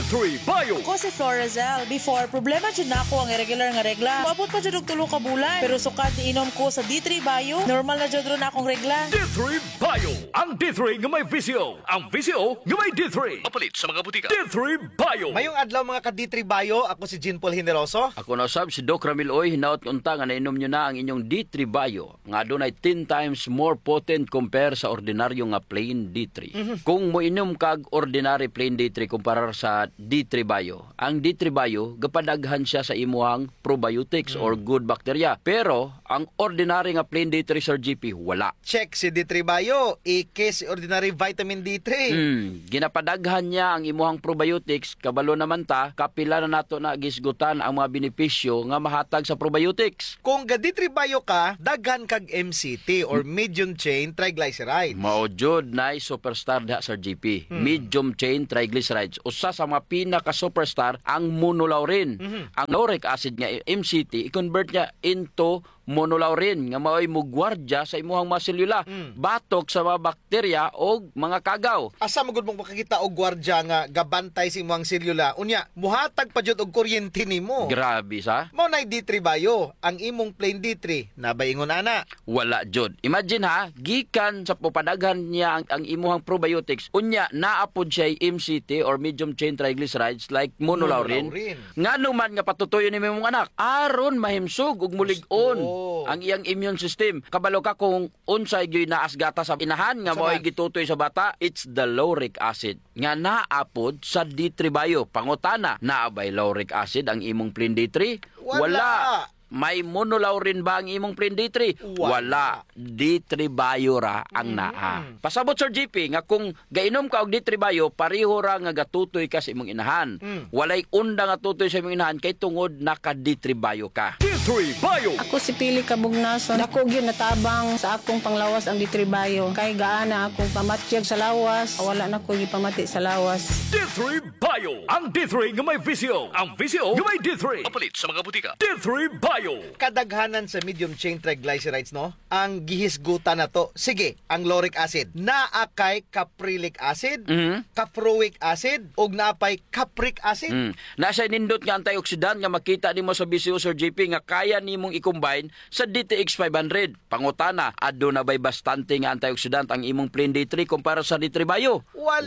D3 Bio. Ako si Florazel. Before, problema dyan na ako ang irregular nga regla. Maabot pa dyan og 3 ka bulan. Pero sukad inom ko sa D3 Bio, normal na dyan ron akong regla. D3 Bio. Ang D3 nga may VCO. Ang VCO nga may D3. Papalit sa mga butika. D3 Bio. Mayong adlaw mga ka-D3 Bio, ako si Jean Paul Generoso. Ako na usab si Doc Ramil Oy, hinaot unta nga nainom nyo na ang inyong D3 Bio nga adunay 10 times more potent compare sa ordinaryo nga plain D3. Kung mo inom kag ordinary plain D3 kumpara sa D3 Bio, ang D3 Bio gapadaghan siya sa imuhang probiotics or good bacteria. Pero ang ordinary nga plain D3 Sir GP wala. Check si D3 Bio, ike si ordinary vitamin D3. Ginapadaghan niya ang imuhang probiotics, kabalo naman ta, kapila na nato na gisgutan ang mga benepisyo nga mahatag sa probiotics. Kung ga D3 Bio ka, daghan kag MCT or medium chain triglycerides. Mao jud nay superstar diha sa GP. Medium chain triglycerides. Usa sa mga pinaka superstar ang monolaurin. Ang lauric acid nga MCT i-convert niya into monolaurin nga mao'y mugwardya sa imuhang mga selula, batok sa mga bakterya o mga kagaw. Asa magud mong makakita og gwardya nga gabantay sa imong selula. Unya, muhatag pa jud og kuryente nimo. Grabe sa? Mao nay D3 Bio, ang imong plain D3 nabaingon ana. Wala jud. Imagine ha, gikan sa pupadaghan niya ang imuhang probiotics, unya naapod siya MCT or medium chain triglycerides like monolaurin. Ngano man nga patutuyo ni imong anak, aron mahimsog ug mulig-on ang iyang immune system. Kabalo ka kung unsay gyud naas gata sa inahan nga mo'y gitutoy sa bata, it's the lauric acid nga naapod sa D3 Bio. Pangutana, naabay lauric acid ang imong plain D3? Wala. May monolaurin ba ang imong plain D3? Wala. D3 Bio ra ang naa. Pasabot Sir GP nga kung gainom ka og D3 Bio, pareho ra nga gatutoy ka sa imong inahan. Walay unda nga tutoy sa imong inahan kay tungod naka D3 Bio ka. D3 Bio. Ako si Pili Kabugnason. Dako gyud natabang sa akong panglawas ang D3 Bio. Kay gaana akong pamatyag sa lawas. Wala na ko gipamati sa lawas. D3 Bio. Ang D3 nga may VCO. Ang VCO nga may D3. Papalit sa mga butika. D3 Bio. Kadaghanan sa medium chain triglycerides no, ang gihisgutan na to. Sige, ang lauric acid naa kay caprilic acid, caproic acid ug naapay capric acid. Nasa nindot nga antioxidant nga makita nimo sa BCO Sir GP nga kaya nimong i-combine sa DTX 500. Pangutana, aduna bay bastante nga antioxidant ang imong plain D3 kumpara sa D3 Bio?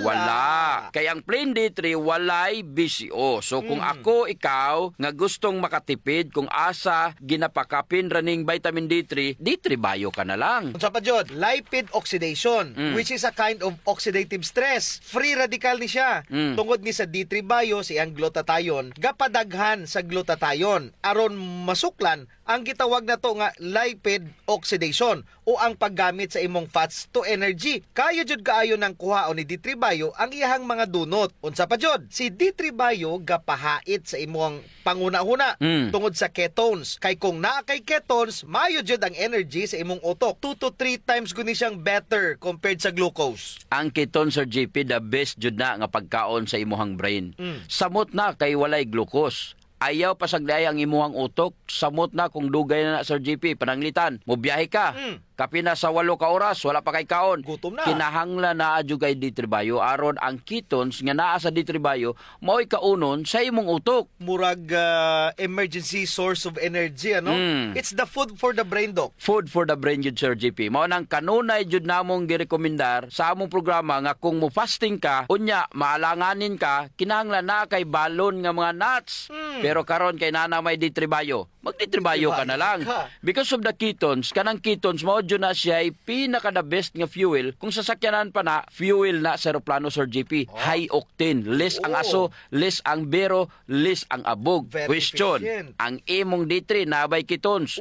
Wala. Kaya ang plain D3 walay BCO. So kung ako ikaw nga gustong makatipid kung asa ginapakapin raning vitamin D3, D3 Bio ka na lang. Unsa pa jud? Lipid oxidation, which is a kind of oxidative stress. Free radical ni siya. Tungod ni sa D3 Bio siyang glutathione, gapadaghan sa glutathione aron masuklan ang gitawag na to nga lipid oxidation o ang paggamit sa imong fats to energy. Kayo jud kaayo ng kuhaon ni D3 Bio ang iyang mga dunot. Unsa pa jud? Si D3 Bio gapahait sa imong panguna-huna tungod sa ketones. Kay kung naa kay ketones, mayo jud ang energy sa imong utok. 2 to 3 times guni siyang better compared sa glucose. Ang ketone Sir GP the best jud na nga pagkaon sa imuhang brain. Samot na kay walay glucose. Ayaw pasagday ang imuhang utok, samot na kung dugay na Sir GP, pananglitan, mobiyahe ka. Kapina sa 8 ka oras, wala pa kay kaon. Gutom na. Kinahanglan na adyo kay D3 Bio, aron ang ketones nga naa sa D3 Bio, mao'y kaunon sa imong utok. Murag emergency source of energy, ano? It's the food for the brain, Doc. Food for the brain jud Sir GP. Mao nang kanunay jud namong girekomendar sa among programa nga kung mo fasting ka, unya maalanganin ka, kinahanglan na kay balon nga mga nuts. Pero karon kay nana may D3 Bio, mag D3 Bio ka na lang. Because of the ketones, kanang ketones mao jud na siya ay pinaka the best nga fuel. Kung sasakyanan pa na, fuel na sa aeroplano Sir GP. High octane, less ang aso, less ang bero, less ang abog. Very Question, efficient. ang imong D3 nabay ketones?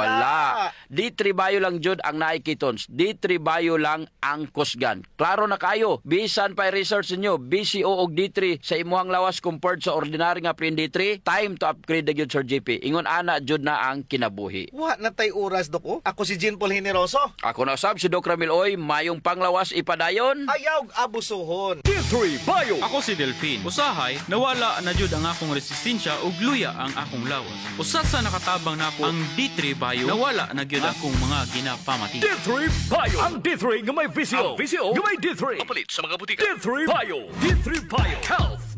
Wala. D3 Bio lang jud ang naay ketones. D3 Bio lang ang kusgan. Klaro na kayo. Bisan pa research niyo, BCO og D3 sa imuhang lawas compared sa ordinary nga plain D3, time to upgrade na jud Sir GP. Ingon ana jud na ang kinabuhi. Wa na tay oras, Doc. Oh. Ako si Jean Paul Generoso. Ako na usab si Doc Ramil Oy, mayong panglawas ipadayon. Ayaw abusuhon. D3 Bio. Ako si Delphine. Usahay, nawala na jud ang akong resistensya ug luya ang akong lawas. Usa sa nakatabang nako ang D3 Bio, nawala na gyud akong mga ginapamati. D3 Bio. Ang D3 nga may VCO. Ang VCO nga may D3. Papalit sa mga butika. D3 Bio. D3 Bio. Health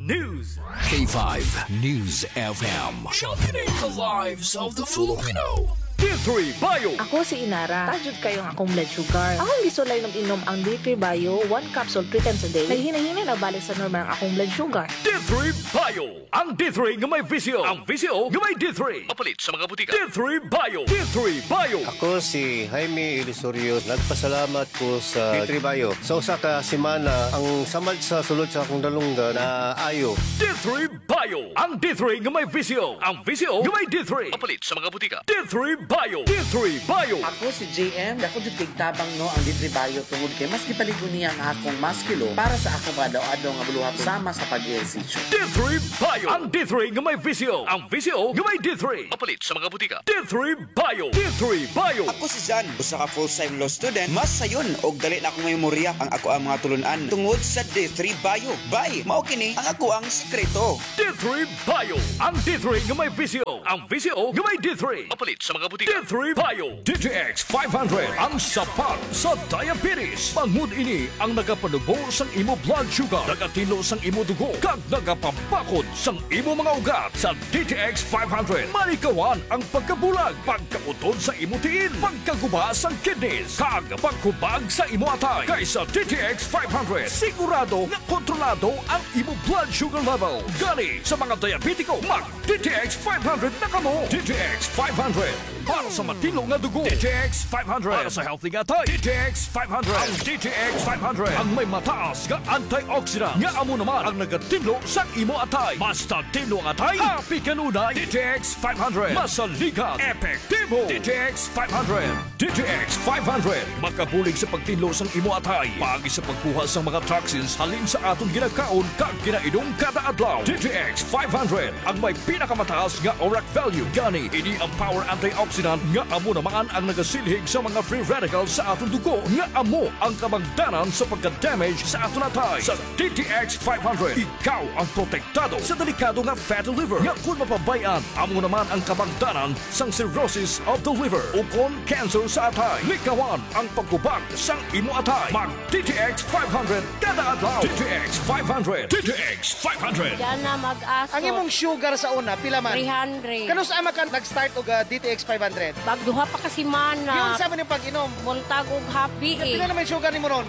News. K5 News FM. Championing the lives of the Filipino. D3 Bio. Ako si Inara. Tajud kayo ang akong blood sugar. Akong gisulay ng inom ang D3 Bio, 1 capsule 3 times a day. Kay hinahinay na balik sa normal ang akong blood sugar. D3 Bio. Ang D3 nga may visyo. Ang visyo nga may D3. Mapalit sa mga butika. D3 Bio. D3 Bio. Ako si Jaime Ilusorio. Nagpasalamat ko sa D3 Bio. Sa usa ka semana, ang samad sa sulod sa akong dalungga na ayo. D3 Bio. Ang D3 nga may visyo. Ang visyo nga may D3. Mapalit sa mga butika. D3 Bio. D3 Bio. Ako si JM, dako jud kay tabang no ang D3 Bio tungod kay mas gipaligo niya ang akong maskilo para sa akong adlaw-adlaw nga buluhat sama sa pag-ehersisyo. D3 Bio. Ang D3 nga may visyo. Ang visyo nga may D3. Mapalit sa mga butika. D3 Bio. D3 Bio. Ako si Jan, usa ka full-time law student. Mas sayon og dali na akong memorya ang ako ang mga tulunan tungod sa D3 Bio. Bye. Mao kini ang ako ang sekreto. D3 Bio. Ang D3 nga may visyo. Ang visyo nga may D3. Mapalit sa mga butika. D3 Bio. DTX 500 ang sapat sa diabetes. Bangod ini ang nagapanubo sang imo blood sugar, nagatino sang imo dugo, kag nagapabakod sang imo mga ugat. Sa DTX 500, manikawan ang pagkabulag, pagkautod sa imo tiin, pagkaguba sang kidneys, kag pagkubag sa imo atay. Kaysa DTX 500, sigurado nga kontrolado ang imo blood sugar level. Gani sa mga diabetiko, mag DTX 500 na kamo. DTX 500 para sa matino nga dugo. DTX 500 para sa healthy nga atay. DTX 500. Ang DTX 500 ang may mataas nga antioxidant nga amo naman ang nagatinlo sa imo atay. Basta tinlo ang atay, happy kanunay. DTX 500 masaligan, epektibo. DTX 500. DTX 500 makabulig sa pagtinlo sang imo atay, pagi sa pagkuha sang mga toxins halin sa aton ginakaon kag ginainom kada adlaw. DTX 500 ang may pinakamataas nga ORAC value. Gani ini ang power antioxidant nga amo naman ang nagasilhig sa mga free radicals sa aton dugo nga amo ang kabangdanan sa pagka-damage sa aton atay. Sa DTX 500, ikaw ang protektado sa delikado nga fatty liver nga kung mapabayan, amo naman ang kabangdanan sang cirrhosis of the liver o kon cancer sa atay. Likawan ang pagkubag sang imo atay. Mag DTX 500 kada adlaw. DTX 500. DTX 500. Diyan na mag-aso. Ang imong sugar sa una, pila man? 300. Kano sa ama ka nag-start og DTX 500? Bagduha pa kasi Yun mana. sa man yung pag-inom. Buntag og happy Pila naman sugar ni mo ron?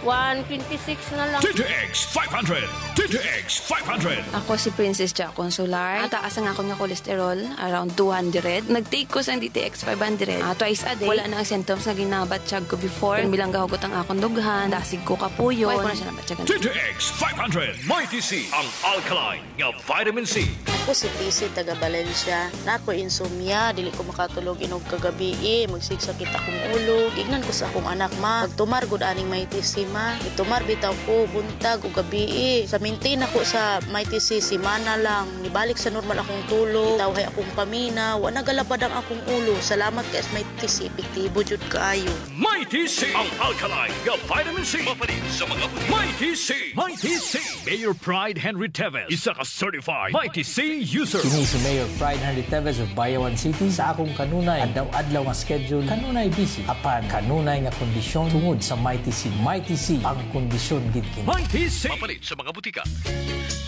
126 na lang. DTX 500. DTX 500. Ako si Princess Jack Consular. Taas ang ako nga cholesterol, around 200. Nag-take ko sa DTX 500. Twice a day. Wala na ang symptoms na ginabatsyag ko before. Kung bilang gahugot ang akong dughan, dasig ko kapuyo. Wala ko na siya nabatyagan. DTX 500. Mighty C. Ang alkaline nga vitamin C. Ako si PC taga Valencia. Nako insomnia, dili ko makatulog inog kagabi. Magsigsakit akong ulo. Ignan ko sa akong anak ma. Pagtumar gud aning may TC ma. Itumar bitaw ko buntag ug gabi. Sa maintain ako sa may TC semana lang. Nibalik sa normal akong tulog. Tawhay akong pamina. Wa nagalabad ang akong ulo. Salamat kay may TC. Epektibo jud kaayo. Mighty C. Ang alkaline nga vitamin C. Mapalit sa mga buti. Mighty C. Mighty C. Mayor Pride Henry Teves. Isa ka certified Mighty C user. Kini si Mayor Pride Henry Teves of Bayawan City. Sa akong kanunay, adlaw-adlaw nga schedule, kanunay busy. Apan, kanunay nga kondisyon tungod sa Mighty C. Mighty C, ang kondisyon gid kini. Mighty C. Mapalit sa mga butika.